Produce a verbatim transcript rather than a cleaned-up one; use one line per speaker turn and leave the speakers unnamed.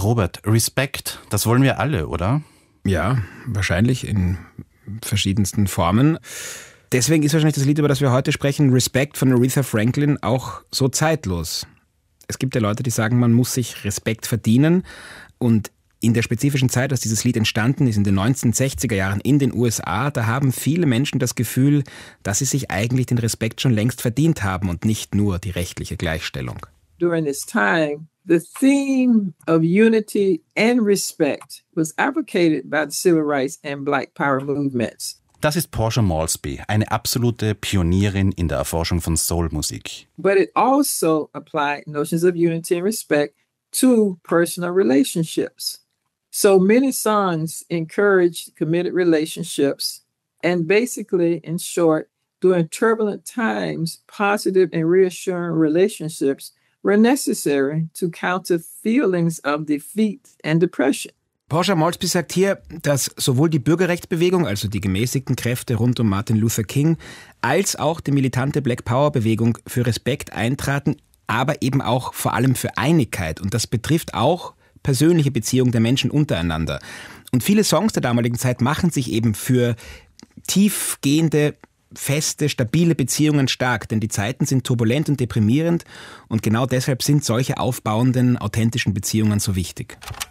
Robert, Respekt, das wollen wir alle, oder?
Ja, wahrscheinlich in verschiedensten Formen. Deswegen ist wahrscheinlich das Lied, über das wir heute sprechen, Respect von Aretha Franklin, auch so zeitlos. Es gibt ja Leute, die sagen, man muss sich Respekt verdienen. Und in der spezifischen Zeit, als dieses Lied entstanden ist, in den neunzehnhundertsechziger Jahren in den U S A, da haben viele Menschen das Gefühl, dass sie sich eigentlich den Respekt schon längst verdient haben und nicht nur die rechtliche Gleichstellung.
During this time, the theme of unity and respect was advocated by the civil rights and Black Power movements.
Das ist Portia Maultsby, eine absolute Pionierin in der Erforschung von Soulmusik.
But it also applied notions of unity and respect to personal relationships. So many songs encouraged committed relationships, and basically, in short, during turbulent times, positive and reassuring relationships were necessary to counter feelings of defeat and depression.
Portia Maultsby sagt hier, dass sowohl die Bürgerrechtsbewegung, also die gemäßigten Kräfte rund um Martin Luther King, als auch die militante Black Power Bewegung für Respekt eintraten, aber eben auch vor allem für Einigkeit. Und das betrifft auch persönliche Beziehungen der Menschen untereinander. Und viele Songs der damaligen Zeit machen sich eben für tiefgehende, feste, stabile Beziehungen stark, denn die Zeiten sind turbulent und deprimierend und genau deshalb sind solche aufbauenden, authentischen Beziehungen so wichtig.